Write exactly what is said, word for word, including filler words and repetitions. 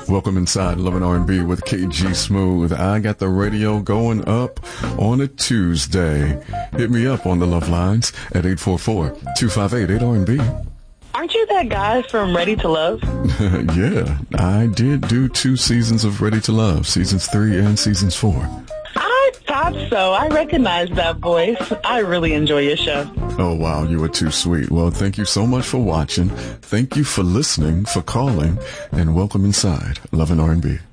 Welcome inside Love and R and B with K G Smooth. I got the radio going up on a Tuesday. Hit me up on the Love Lines at eight four four, two five eight, eight R and B. Aren't you that guy from Ready to Love? Yeah, I did do two seasons of Ready to Love, seasons three and seasons four. I thought so. I recognize that voice. I really enjoy your show. Oh, wow, you were too sweet. Well, thank you so much for watching. Thank you for listening, for calling, and welcome inside Love and R and B.